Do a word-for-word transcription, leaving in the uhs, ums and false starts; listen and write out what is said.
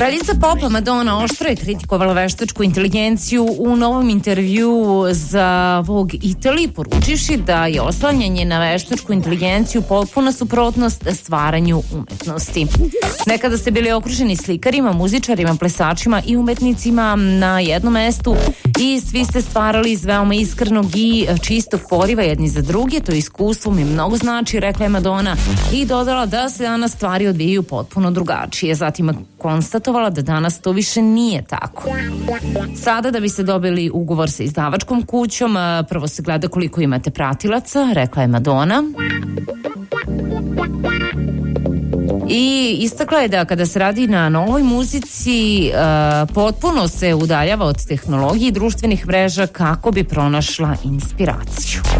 Kraljica popa Madonna oštro je kritikovala veštačku inteligenciju u novom intervjuu za Vogue Italy, poručivši da je oslanjanje na veštačku inteligenciju potpuna suprotnost stvaranju umetnosti. Nekada ste bili okruženi slikarima, muzičarima, plesačima i umetnicima na jednom mestu i svi ste stvarali iz veoma iskrenog i čistog poriva jedni za druge. To iskustvo mi mnogo znači, rekla je Madonna i dodala da se danas stvari odvijaju potpuno drugačije. Zatim konstatovala da danas to više nije tako. Sada da biste dobili ugovor sa izdavačkom kućom, prvo se gleda koliko imate pratilaca, rekla je Madonna. I istakla je da kada se radi na novoj muzici uh, potpuno se udaljava od tehnologije i društvenih mreža kako bi pronašla inspiraciju.